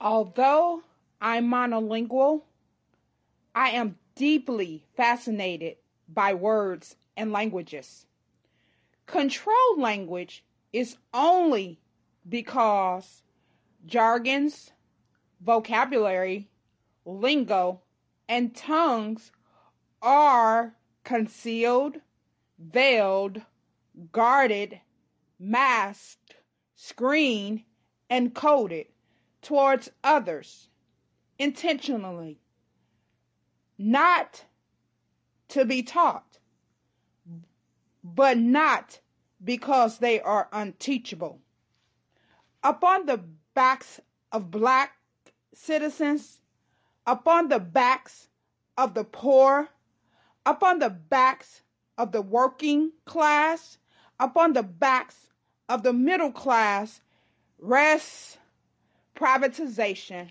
Although I'm monolingual, I am deeply fascinated by words and languages. Control language is only because jargons, vocabulary, lingo, and tongues are concealed, veiled, guarded, masked, screened, and coded towards others intentionally, not to be taught, but not because they are unteachable. Upon the backs of black citizens, upon the backs of the poor, upon the backs of the working class, upon the backs of the middle class, rests privatization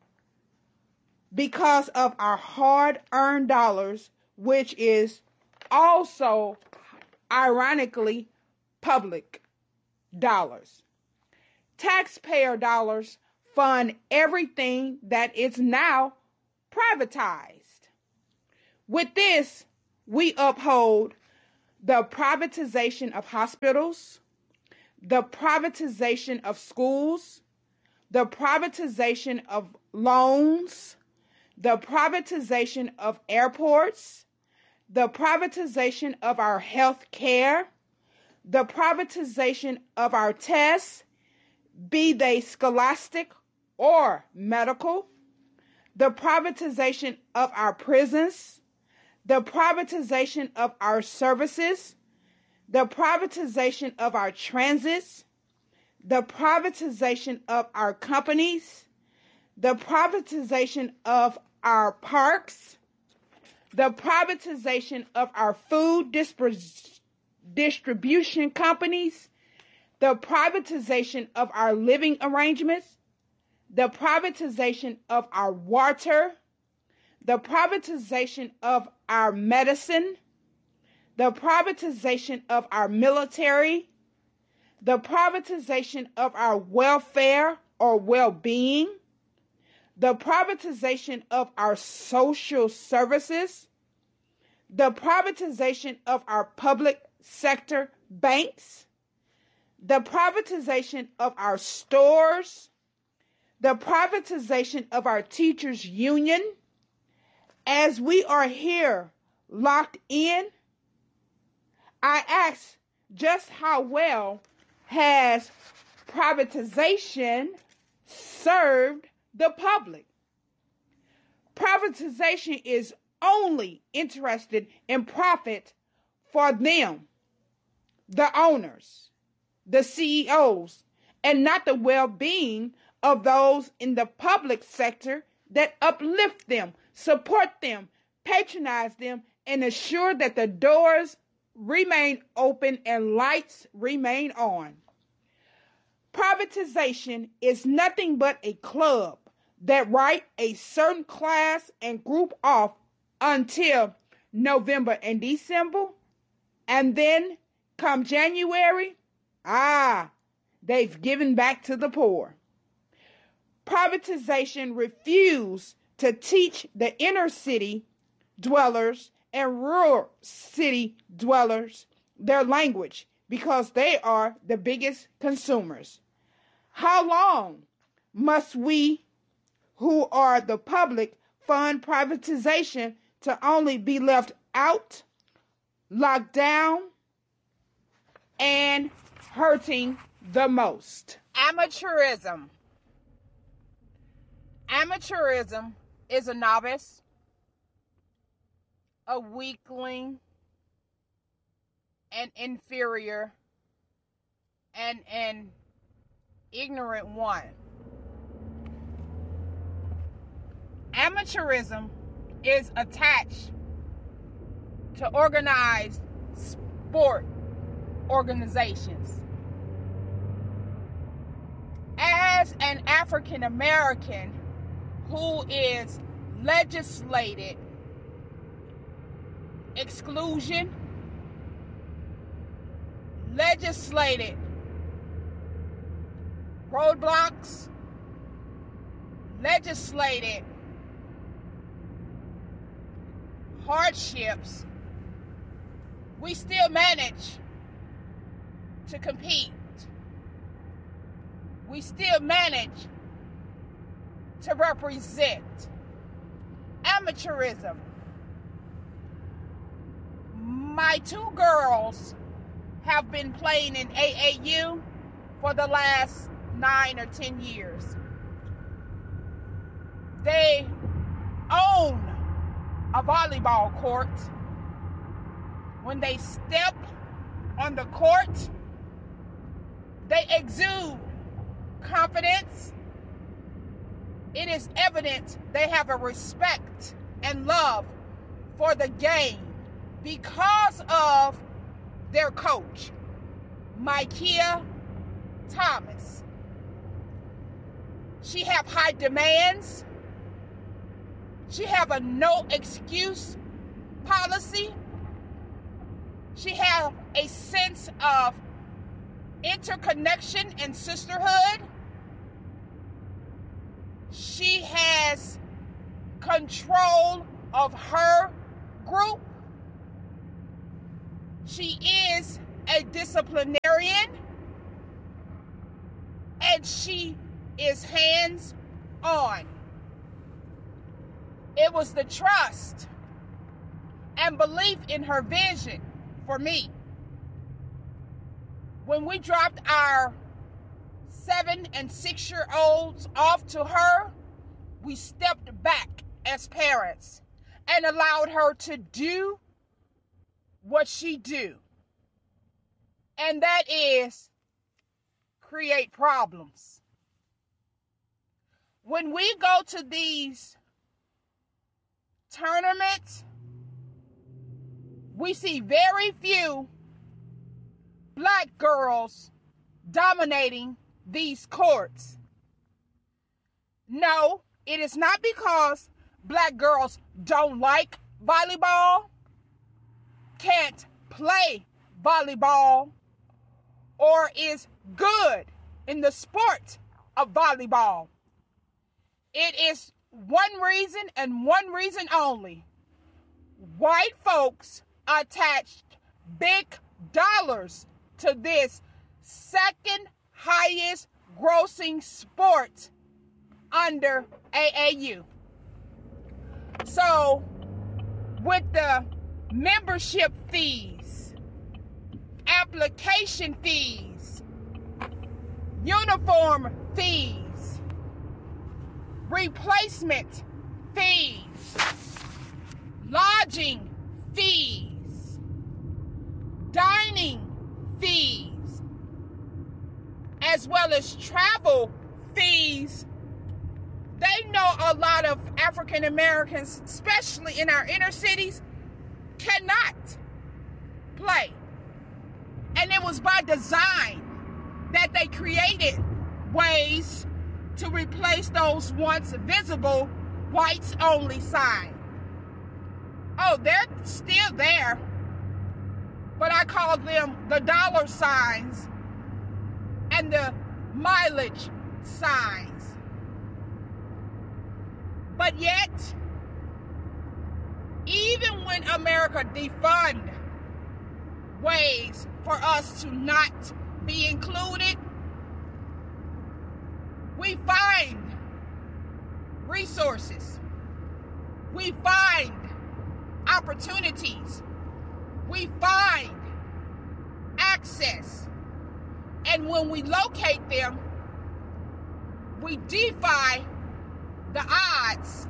because of our hard-earned dollars, which is also, ironically, public dollars. Taxpayer dollars fund everything that is now privatized. With this, we uphold the privatization of hospitals, the privatization of schools, the privatization of loans, the privatization of airports, the privatization of our health care, the privatization of our tests, be they scholastic or medical, the privatization of our prisons, the privatization of our services, the privatization of our transits, the privatization of our companies, the privatization of our parks, the privatization of our food distribution companies, the privatization of our living arrangements, the privatization of our water, the privatization of our medicine, the privatization of our military, the privatization of our welfare or well-being, the privatization of our social services, the privatization of our public sector banks, the privatization of our stores, the privatization of our teachers' union. As we are here locked in, I ask, just how well has privatization served the public? Privatization is only interested in profit for them, the owners, the CEOs, and not the well-being of those in the public sector that uplift them, support them, patronize them, and assure that the doors remain open and lights remain on. Privatization is nothing but a club that write a certain class and group off until November and December, and then come January, they've given back to the poor. Privatization refused to teach the inner city dwellers and rural city dwellers their language because they are the biggest consumers. How long must we, who are the public, fund privatization to only be left out, locked down, and hurting the most? Amateurism. Amateurism is a novice, a weakling, an inferior, and an ignorant one. Amateurism is attached to organized sport organizations. As an African American who is legislated exclusion, legislated roadblocks, legislated hardships, we still manage to compete. We still manage to represent. Amateurism. My two girls have been playing in AAU for the last 9 or 10 years. They own a volleyball court. When they step on the court, they exude confidence. It is evident they have a respect and love for the game because of their coach, Micaiah Thomas. She have high demands. She have a no excuse policy. She have a sense of interconnection and sisterhood. She has control of her group. She is a disciplinarian, and she is hands-on. It was the trust and belief in her vision for me. When we dropped our 7 and 6-year-olds off to her, we stepped back as parents and allowed her to do what she do. And that is create problems. When we go to these tournaments, we see very few black girls dominating these courts. No, it is not because black girls don't like volleyball, can't play volleyball, or is good in the sport of volleyball. It is one reason and one reason only. White folks attached big dollars to this second highest grossing sport under AAU. So with the membership fees, application fees, uniform fees, replacement fees, lodging fees, dining fees, as well as travel fees, they know a lot of African Americans, especially in our inner cities, cannot play. And it was by design that they created ways to replace those once visible whites only signs. Oh, they're still there, but I call them the dollar signs and the mileage signs. But yet, even when America defund ways for us to not be included, we find resources, we find opportunities, we find access, and when we locate them, we defy the odds,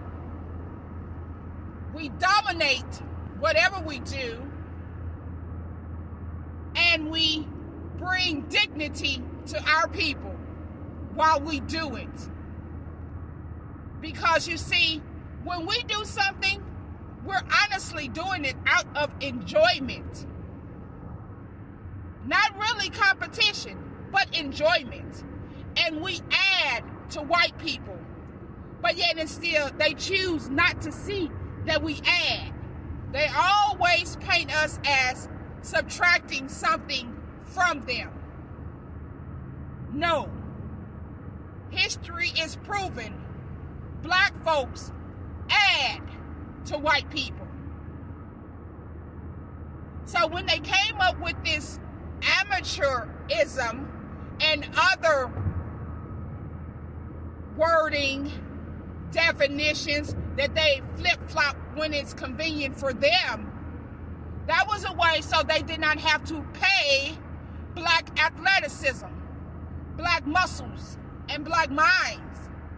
we dominate whatever we do, and we bring dignity to our people while we do it. Because you see, when we do something, we're honestly doing it out of enjoyment. Not really competition, but enjoyment. And we add to white people. But yet and still, they choose not to see that we add. They always paint us as subtracting something from them. No. History is proven black folks add to white people. So when they came up with this amateurism and other wording, definitions that they flip-flop when it's convenient for them, that was a way so they did not have to pay black athleticism, black muscles, and black minds.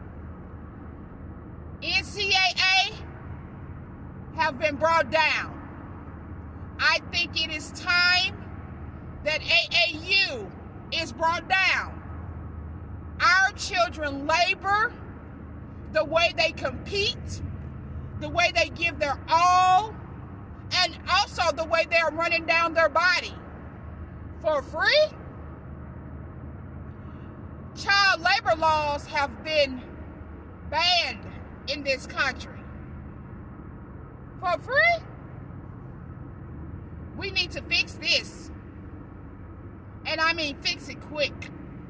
NCAA have been brought down. I think it is time that AAU is brought down. Our children labor, the way they compete, the way they give their all, and also the way they're running down their body for free. Child labor laws have been banned in this country for free. We need to fix this. And I mean fix it quick.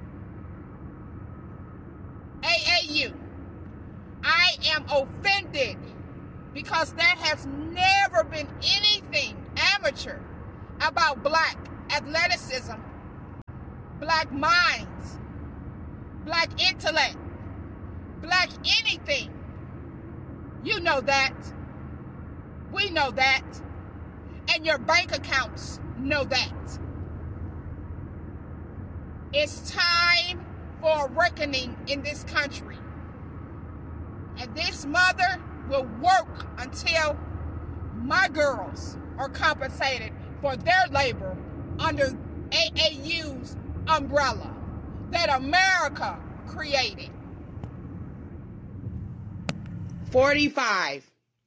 AAU, I am offended because there has never been anything amateur about black athleticism, black minds, black intellect, black anything. You know that. We know that. And your bank accounts know that. It's time for a reckoning in this country. And this mother will work until my girls are compensated for their labor under AAU's umbrella that America created. 45.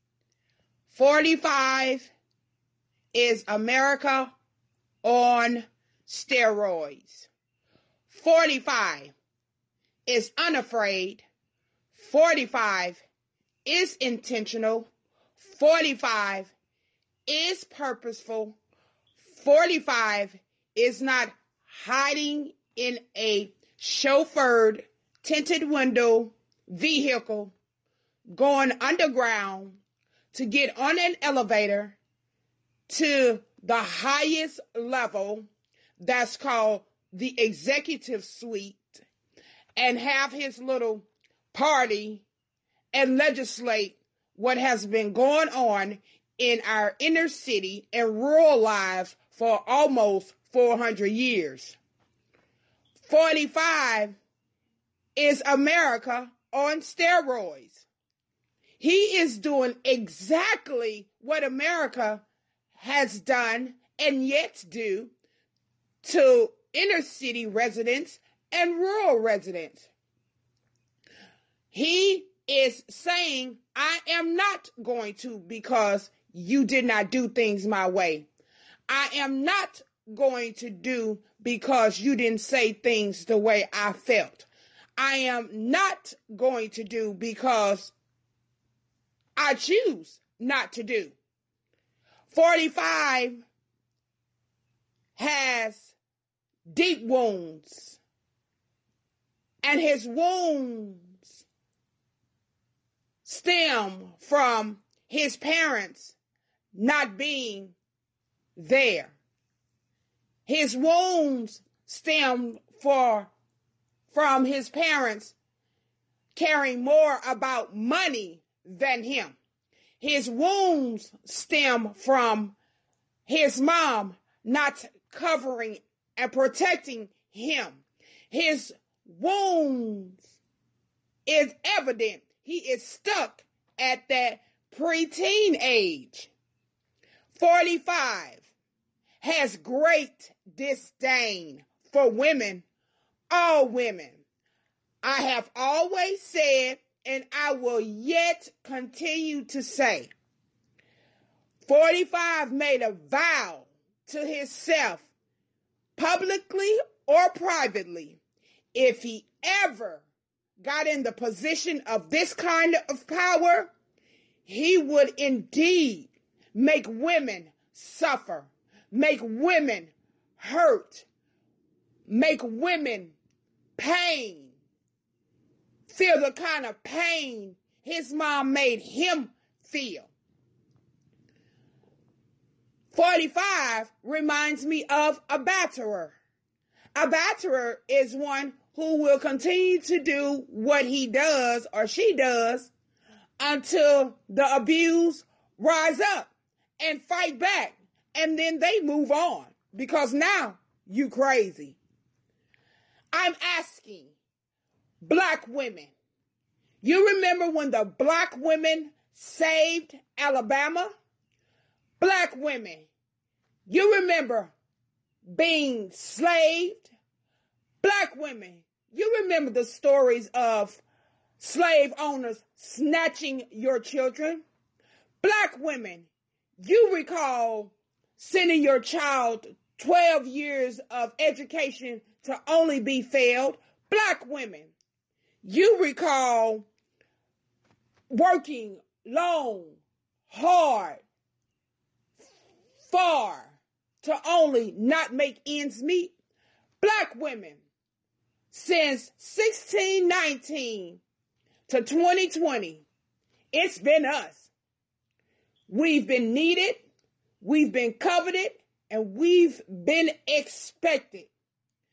45 is America on steroids. 45 is unafraid. 45 is intentional. 45 is purposeful. 45 is not hiding in a chauffeured, tinted window vehicle, going underground to get on an elevator to the highest level that's called the executive suite and have his little party and legislate what has been going on in our inner city and rural lives for almost 400 years. 45 is America on steroids. He is doing exactly what America has done and yet do to inner city residents and rural residents. He is saying, I am not going to because you did not do things my way. I am not going to do because you didn't say things the way I felt. I am not going to do because I choose not to do. 45 has deep wounds, and his wounds stem from his parents not being there. His wounds stem from his parents caring more about money than him. His wounds stem from his mom not covering and protecting him. His wounds is evident. He is stuck at that preteen age. 45 has great disdain for women, all women. I have always said, and I will yet continue to say, 45 made a vow to himself, publicly or privately, if he ever got in the position of this kind of power, he would indeed make women suffer, make women hurt, make women pain, feel the kind of pain his mom made him feel. 45 reminds me of a batterer. A batterer is one who will continue to do what he does or she does until the abuse rise up and fight back. And then they move on because now you crazy. I'm asking black women. You remember when the black women saved Alabama? Black women, you remember being slaved? Black women, you remember the stories of slave owners snatching your children? Black women, you recall sending your child 12 years of education to only be failed? Black women, you recall working long, hard, far to only not make ends meet? Black women, since 1619 to 2020, it's been us. We've been needed, we've been coveted, and we've been expected.